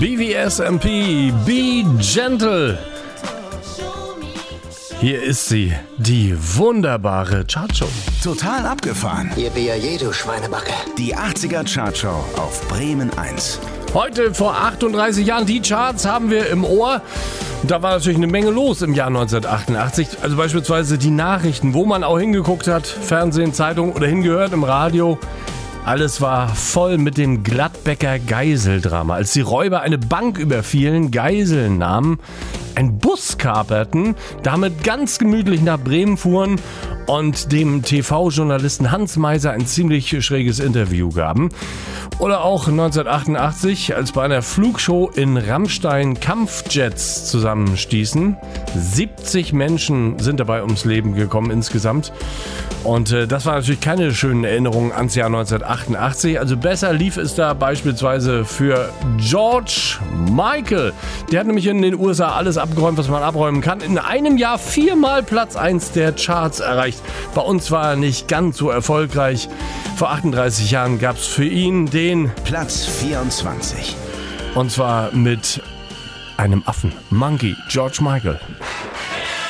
BWSMP, Be Gentle. Hier ist sie, die wunderbare Chartshow. Total abgefahren. Hier B.A.J., du Schweinebacke. Die 80er Chartshow auf Bremen 1. Heute vor 38 Jahren, die Charts haben wir im Ohr. Da war natürlich eine Menge los im Jahr 1988. Also beispielsweise die Nachrichten, wo man auch hingeguckt hat, Fernsehen, Zeitung oder hingehört im Radio. Alles war voll mit dem Gladbecker Geiseldrama. Als die Räuber eine Bank überfielen, Geiseln nahmen, einen Bus kaperten, damit ganz gemütlich nach Bremen fuhren und dem TV-Journalisten Hans Meiser ein ziemlich schräges Interview gaben. Oder auch 1988, als bei einer Flugshow in Rammstein Kampfjets zusammenstießen. 70 Menschen sind dabei ums Leben gekommen insgesamt. Und das war natürlich keine schönen Erinnerungen ans Jahr 1988. Also besser lief es da beispielsweise für George Michael. Der hat nämlich in den USA alles abgeräumt, was man abräumen kann. In einem Jahr 4-mal Platz 1 der Charts erreicht. Bei uns war er nicht ganz so erfolgreich. Vor 38 Jahren gab es für ihn den Platz 24. Und zwar mit einem Affen. Monkey, George Michael.